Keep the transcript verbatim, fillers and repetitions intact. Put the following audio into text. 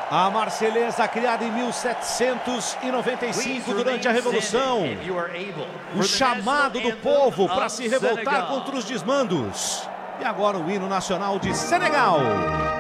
A Marselhesa, criada em mil setecentos e noventa e cinco durante a Revolução. O chamado do povo para se revoltar contra os desmandos. E agora o hino nacional de Senegal.